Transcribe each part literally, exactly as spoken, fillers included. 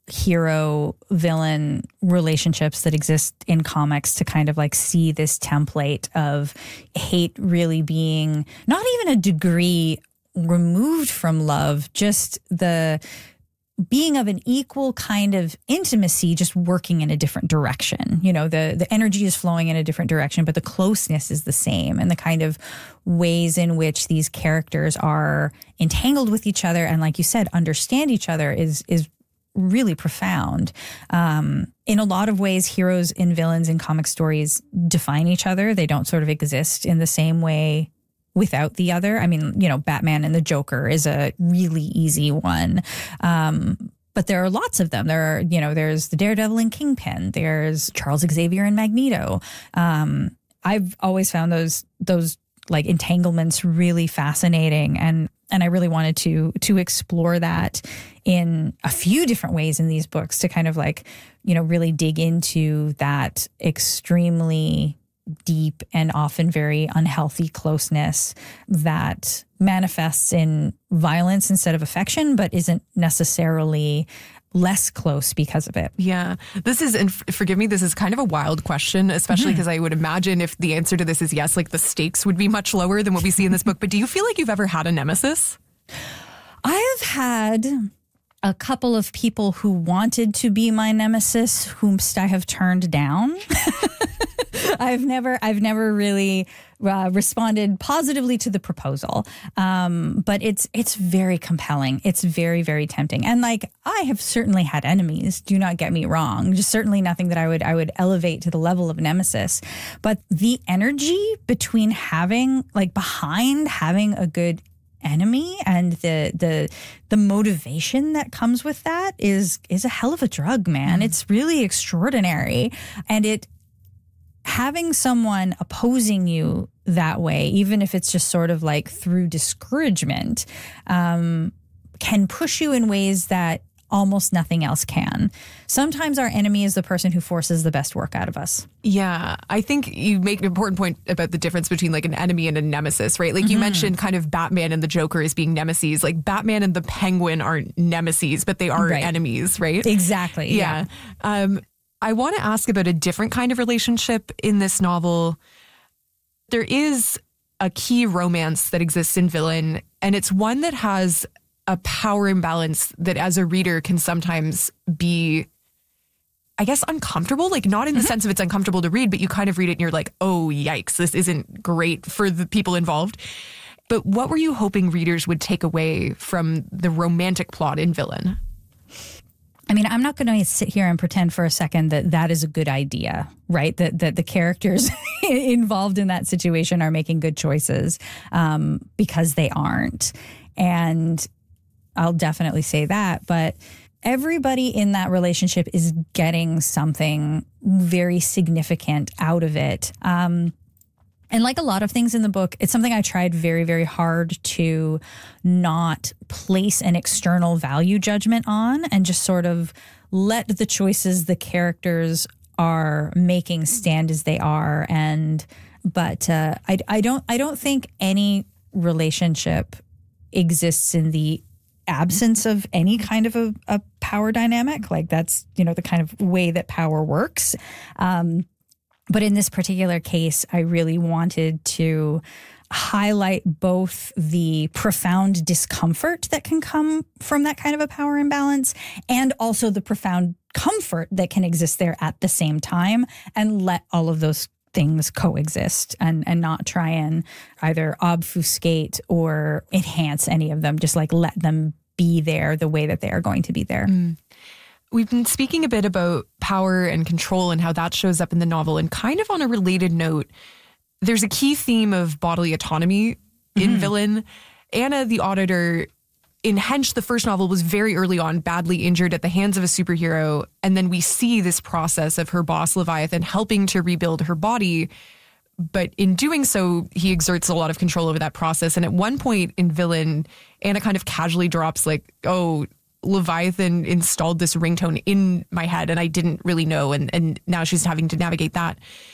hero villain relationships that exist in comics to kind of like see this template of hate really being not even a degree removed from love, just the being of an equal kind of intimacy, just working in a different direction. You know, the the energy is flowing in a different direction, but the closeness is the same, and the kind of ways in which these characters are entangled with each other and, like you said, understand each other is is really profound. Um, in a lot of ways, heroes and villains in comic stories define each other. They don't sort of exist in the same way without the other. I mean, you know, Batman and the Joker is a really easy one. Um, but there are lots of them. There are, you know, there's the Daredevil and Kingpin. There's Charles Xavier and Magneto. Um, I've always found those, those like entanglements really fascinating. And, and I really wanted to, to explore that in a few different ways in these books to kind of like, you know, really dig into that extremely deep and often very unhealthy closeness that manifests in violence instead of affection, but isn't necessarily less close because of it. Yeah. This is, and forgive me, this is kind of a wild question, especially because mm-hmm. I would imagine if the answer to this is yes, like the stakes would be much lower than what we see in this book. But do you feel like you've ever had a nemesis? I have had a couple of people who wanted to be my nemesis, whomst I have turned down. I've never, I've never really uh, responded positively to the proposal, um, but it's it's very compelling. It's very, very tempting, and like I have certainly had enemies. Do not get me wrong. Just certainly nothing that I would I would elevate to the level of nemesis. But the energy between having like behind having a good enemy and the the the motivation that comes with that is is a hell of a drug, man. Mm. It's really extraordinary, and it. Having someone opposing you that way, even if it's just sort of like through discouragement, um, can push you in ways that almost nothing else can. Sometimes our enemy is the person who forces the best work out of us. Yeah, I think you make an important point about the difference between like an enemy and a nemesis, right? Like mm-hmm. you mentioned kind of Batman and the Joker as being nemesis. Like Batman and the Penguin aren't nemesis, but they are right. enemies, right? Exactly. Yeah. yeah. Um, I want to ask about a different kind of relationship in this novel. There is a key romance that exists in Villain, and it's one that has a power imbalance that as a reader can sometimes be, I guess, uncomfortable. Like not in the mm-hmm. sense of it's uncomfortable to read, but you kind of read it and you're like, oh, yikes, this isn't great for the people involved. But what were you hoping readers would take away from the romantic plot in Villain? I mean, I'm not going to sit here and pretend for a second that that is a good idea, right? That that the characters involved in that situation are making good choices, um, because they aren't. And I'll definitely say that. But everybody in that relationship is getting something very significant out of it. Um, And like a lot of things in the book, it's something I tried very, very hard to not place an external value judgment on and just sort of let the choices the characters are making stand as they are. And but uh, I, I don't I don't think any relationship exists in the absence of any kind of a, a power dynamic. Like that's, you know, the kind of way that power works. Um But in this particular case, I really wanted to highlight both the profound discomfort that can come from that kind of a power imbalance and also the profound comfort that can exist there at the same time, and let all of those things coexist and, and not try and either obfuscate or enhance any of them. Just like let them be there the way that they are going to be there. Mm. We've been speaking a bit about power and control and how that shows up in the novel. And kind of on a related note, there's a key theme of bodily autonomy in mm-hmm. Villain. Anna, the auditor, in Hench, the first novel, was very early on badly injured at the hands of a superhero. And then we see this process of her boss, Leviathan, helping to rebuild her body. But in doing so, he exerts a lot of control over that process. And at one point in Villain, Anna kind of casually drops like, oh, Leviathan installed this ringtone in my head and I didn't really know. And, and now she's having to navigate that.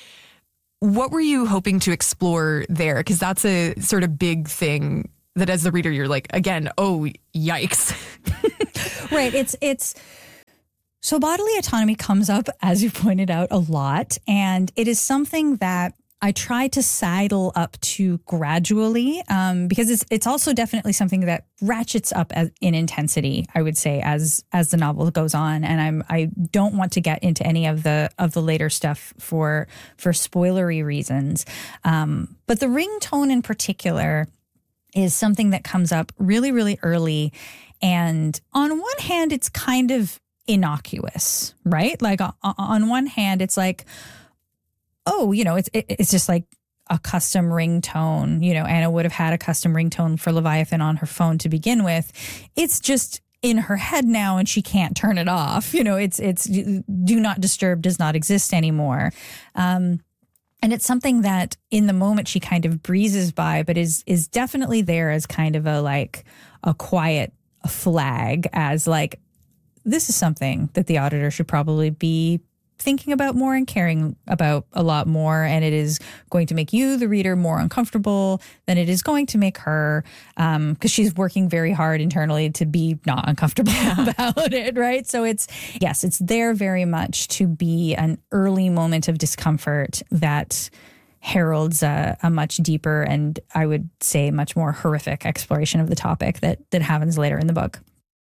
What were you hoping to explore there? Because that's a sort of big thing that as the reader, you're like, again, oh, yikes. Right. It's, it's, So bodily autonomy comes up, as you pointed out, a lot. And it is something that I try to sidle up to gradually, um, because it's it's also definitely something that ratchets up as, in intensity, I would say, as as the novel goes on. And I'm I don't want to get into any of the of the later stuff for for spoilery reasons. Um, but the ringtone in particular is something that comes up really, really early. And on one hand, it's kind of innocuous, right? Like on, on one hand, it's like, oh, you know, it's it, it's just like a custom ringtone. You know, Anna would have had a custom ringtone for Leviathan on her phone to begin with. It's just in her head now and she can't turn it off. You know, it's it's do not disturb does not exist anymore. Um, and it's something that in the moment she kind of breezes by, but is is definitely there as kind of a like a quiet flag, as like, this is something that the auditor should probably be thinking about more and caring about a lot more. And it is going to make you, the reader, more uncomfortable than it is going to make her, um, because she's working very hard internally to be not uncomfortable yeah. about it, right? So it's, yes, it's there very much to be an early moment of discomfort that heralds a, a much deeper and I would say much more horrific exploration of the topic that that happens later in the book.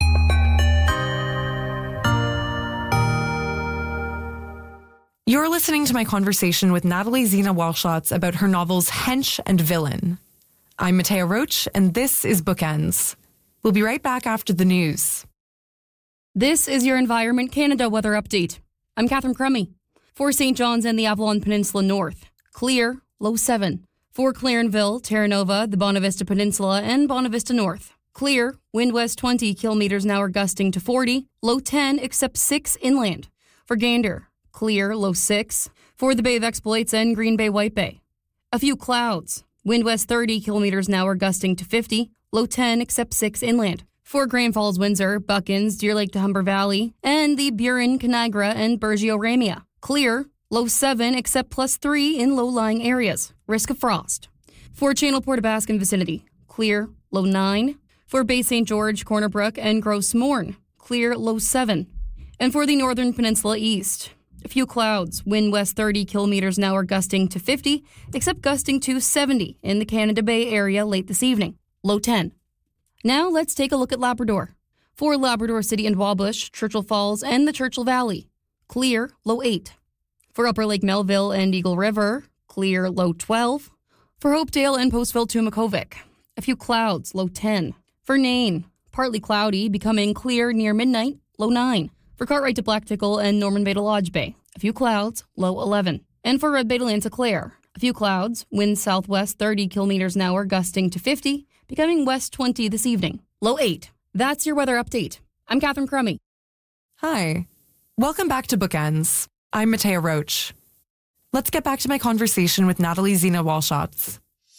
You're listening to my conversation with Natalie Zina Walschaerts about her novels Hench and Villain. I'm Matea Roach, and this is Bookends. We'll be right back after the news. This is your Environment Canada weather update. I'm Catherine Crummy. For Saint John's and the Avalon Peninsula North, clear, low seven. For Clarenville, Terra Nova, the Bonavista Peninsula, and Bonavista North, clear, wind west twenty kilometers an hour gusting to forty, low ten except six inland. For Gander, clear, low six. For the Bay of Exploits and Green Bay White Bay, a few clouds, wind west thirty kilometers an hour gusting to fifty, low ten except six inland. For Grand Falls, Windsor, Buckins, Deer Lake to Humber Valley, and the Burin, Canagra, and Burgeo Ramia, clear, low seven except plus three in low-lying areas, risk of frost. For Channel Port Baskin vicinity, clear, low nine. For Bay Saint George, Corner Brook, and Gross Mourne, clear, low seven. And for the Northern Peninsula East, a few clouds, wind west thirty kilometers an hour gusting to fifty, except gusting to seventy in the Canada Bay area late this evening, low ten. Now let's take a look at Labrador. For Labrador City and Wabush, Churchill Falls, and the Churchill Valley, clear, low eight. For Upper Lake Melville and Eagle River, clear, low twelve. For Hopedale and Postville to Makkovik, a few clouds, low ten. For Nain, partly cloudy, becoming clear near midnight, low nine. For Cartwright to Blacktickle and Norman Bay to Lodge Bay, a few clouds, low eleven. And for Red Bay to Lanza-Claire, a few clouds, wind southwest thirty kilometers an hour gusting to fifty, becoming west twenty this evening, low eight. That's your weather update. I'm Catherine Crummy. Hi. Welcome back to Bookends. I'm Matea Roach. Let's get back to my conversation with Natalie Zina Walschaerts.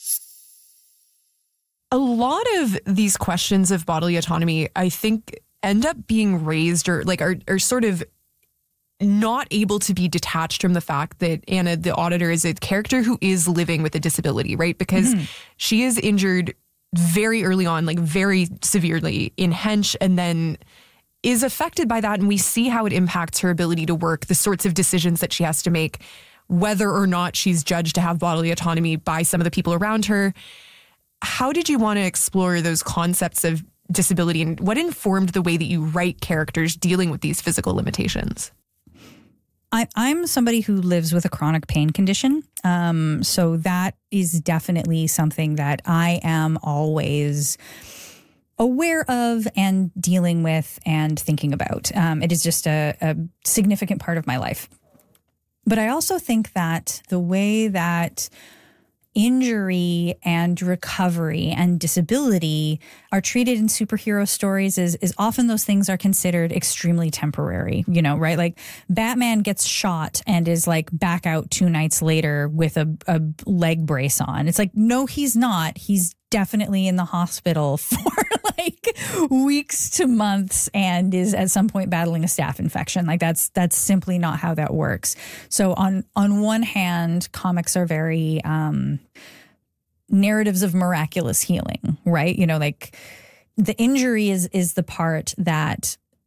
A lot of these questions of bodily autonomy, I think, end up being raised or like are, are sort of not able to be detached from the fact that Anna, the auditor, is a character who is living with a disability, right? Because mm-hmm. she is injured very early on, like very severely in Hench, and then is affected by that. And we see how it impacts her ability to work, the sorts of decisions that she has to make, whether or not she's judged to have bodily autonomy by some of the people around her. How did you want to explore those concepts of disability, and what informed the way that you write characters dealing with these physical limitations? I, I'm somebody who lives with a chronic pain condition. Um, so that is definitely something that I am always aware of and dealing with and thinking about. Um, it is just a, a significant part of my life. But I also think that the way that injury and recovery and disability are treated in superhero stories is is often those things are considered extremely temporary, you know, right? Like Batman gets shot and is like back out two nights later with a, a leg brace on. It's like, no, he's not. He's definitely in the hospital for like weeks to months and is at some point battling a staph infection. Like that's that's simply not how that works. So on on one hand, comics are very um, narratives of miraculous healing, right? You know, like the injury is is the part that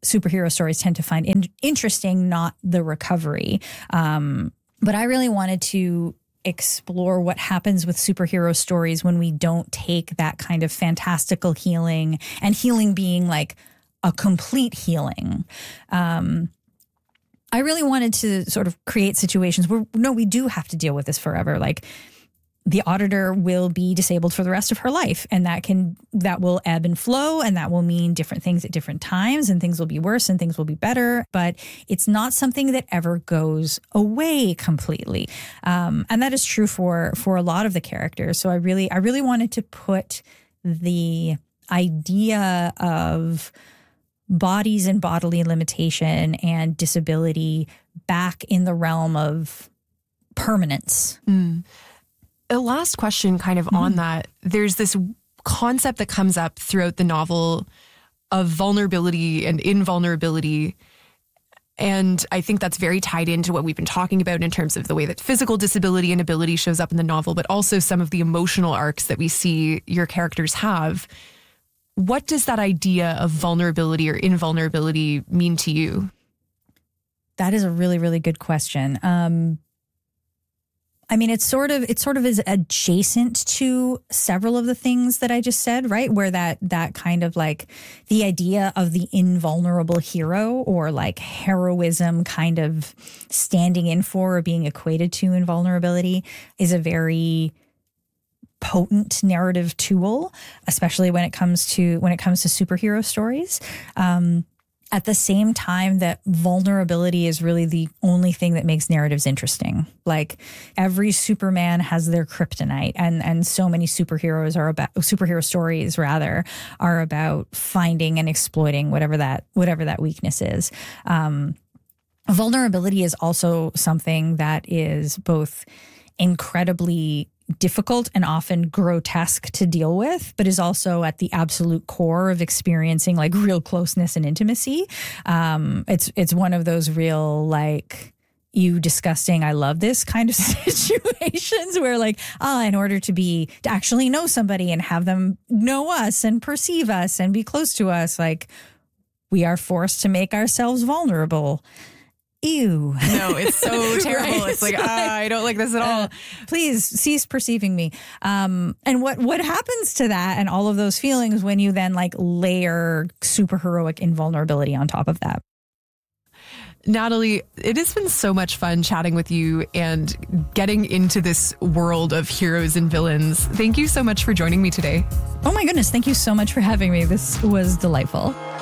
superhero stories tend to find in- interesting, not the recovery. Um, but I really wanted to explore what happens with superhero stories when we don't take that kind of fantastical healing, and healing being like a complete healing. Um, I really wanted to sort of create situations where, no, we do have to deal with this forever. Like, the auditor will be disabled for the rest of her life, and that can that will ebb and flow, and that will mean different things at different times, and things will be worse and things will be better. But it's not something that ever goes away completely, um, and that is true for for a lot of the characters. So I really I really wanted to put the idea of bodies and bodily limitation and disability back in the realm of permanence. Mm. A last question kind of mm-hmm. on that. There's this concept that comes up throughout the novel of vulnerability and invulnerability. And I think that's very tied into what we've been talking about in terms of the way that physical disability and ability shows up in the novel, but also some of the emotional arcs that we see your characters have. What does that idea of vulnerability or invulnerability mean to you? That is a really, really good question. Um, I mean, it's sort of it sort of is adjacent to several of the things that I just said, right? Where that that kind of like the idea of the invulnerable hero, or like heroism kind of standing in for or being equated to invulnerability, is a very potent narrative tool, especially when it comes to when it comes to superhero stories. Um, At the same time that vulnerability is really the only thing that makes narratives interesting. Like, every Superman has their kryptonite, and and so many superheroes are about superhero stories rather are about finding and exploiting whatever that whatever that weakness is. Um, vulnerability is also something that is both incredibly difficult and often grotesque to deal with, but is also at the absolute core of experiencing like real closeness and intimacy. Um, it's it's one of those real like, you disgusting, I love this kind of situations where like, ah, in order to be to actually know somebody and have them know us and perceive us and be close to us, like, we are forced to make ourselves vulnerable. Ew. No, it's so terrible. Right? It's like, ah, I don't like this at all. Uh, please cease perceiving me. Um, and what, what happens to that and all of those feelings when you then like layer superheroic invulnerability on top of that? Natalie, it has been so much fun chatting with you and getting into this world of heroes and villains. Thank you so much for joining me today. Oh my goodness. Thank you so much for having me. This was delightful.